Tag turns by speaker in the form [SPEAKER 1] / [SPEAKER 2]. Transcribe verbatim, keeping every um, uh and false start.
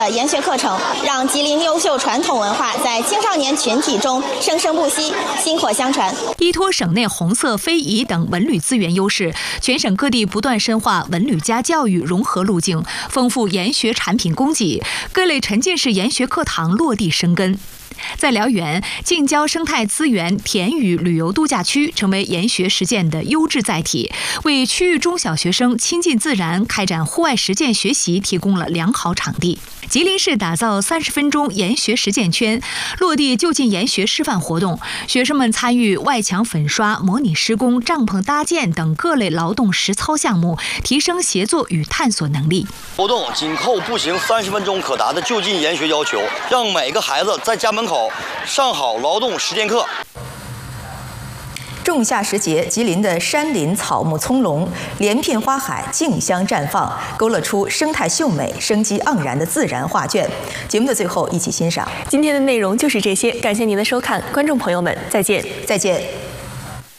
[SPEAKER 1] 研学课程，让吉林优秀传统文化在青少年群体中生生不息、薪火相传。
[SPEAKER 2] 依托省内红色、非遗等文旅资源优势，全省各地不断深化文旅加教育融合路径，丰富研学产品供给，各类沉浸式研学课堂落地生根。在辽源，近郊生态资源田屿旅游度假区成为研学实践的优质载体，为区域中小学生亲近自然、开展户外实践学习提供了良好场地。吉林市打造三十分钟研学实践圈，落地就近研学示范活动，学生们参与外墙粉刷、模拟施工、帐篷搭建等各类劳动实操项目，提升协作与探索能力。
[SPEAKER 3] 活动紧扣步行三十分钟可达的就近研学要求，让每个孩子在家门口上好劳动实践课。
[SPEAKER 4] 仲夏时节，吉林的山林草木葱茏，连片花海竞相绽放，勾勒出生态秀美、生机盎然的自然画卷。节目的最后，一起欣赏。
[SPEAKER 5] 今天的内容就是这些，感谢您的收看，观众朋友们，再见，
[SPEAKER 4] 再见。